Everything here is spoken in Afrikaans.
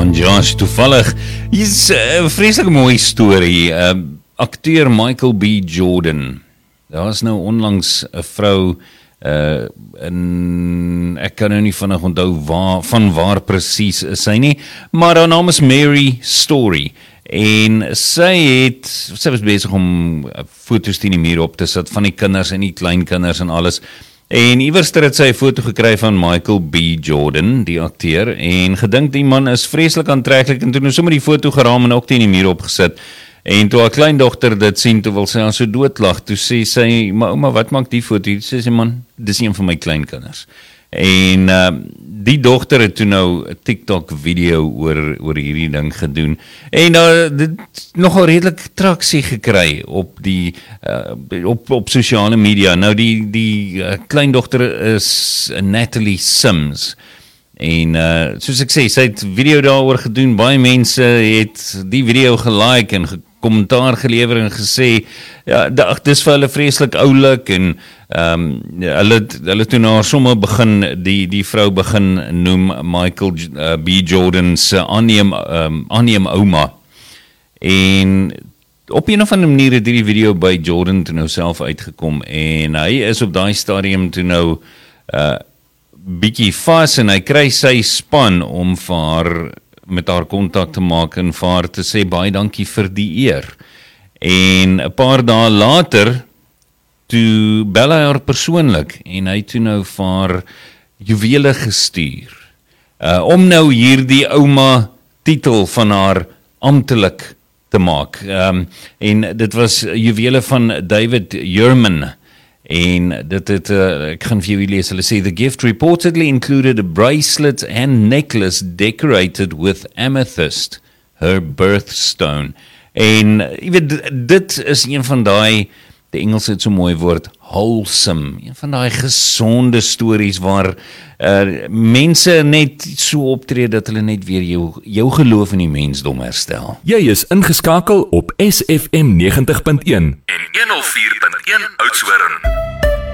Bon Josh, toevallig. Hier's 'n vreeslike mooi storie. Akteur Michael B. Jordan. Daar is nou onlangs 'n vrou en ek kan nou nie vinnig onthou van waar presies is sy nie, maar haar naam is Mary Story. En sy was besig om foto's teen die muur op te sit van die kinders en die kleinkinders en alles. En iewers het sy 'n foto gekry van Michael B. Jordan, die akteur, en gedink die man is vreeslik aantreklik, en toe nou sommer die foto geraam en ook teen die muur opgesit. En toe haar kleindogter dit sien, toe wil sy aan so doodlag, toe sê sy, maar ouma, wat maak die foto? Toe sê sy, man, dis een van my kleinkinders. En die dogter het toe nou 'n TikTok video oor hierdie ding gedoen. En dit nogal redelik traksie gekry op die op sosiale media. Nou die kleindogter is Natalie Sims. En soos ek sê, sy het video daaroor gedoen. Baie mense het die video gelike en kommentaar gelewer en gesê, ja, dis vir hulle vreeslik oulik, en hulle toe nou sommer begin, die vrou begin noem Michael B. Jordan se aanneem ouma. En op een of ander manier het hierdie video by Jordan toe nou self uitgekom, en hy is op daai stadium toe nou bietjie vas, en hy kry sy span om vir haar met haar kontak te maak en vir haar te sê baie dankie vir die eer. En 'n paar dae later toe bel hy haar persoonlik en hy toe nou vir haar juwele gestuur. Om nou hierdie ouma titel van haar amptelik te maak. En dit was juwele van David Yurman. En dit het, ek gaan vir julle lees, hulle sê, the gift reportedly included a bracelet and necklace decorated with amethyst, her birthstone. En jy weet, dit is een van die Engels het so mooi woord, wholesome, een van die gesonde stories waar mense net so optree dat hulle net weer jou geloof in die mensdom herstel. Jy is ingeskakel op SFM 90.1 en 104.1 Oudtshoorn.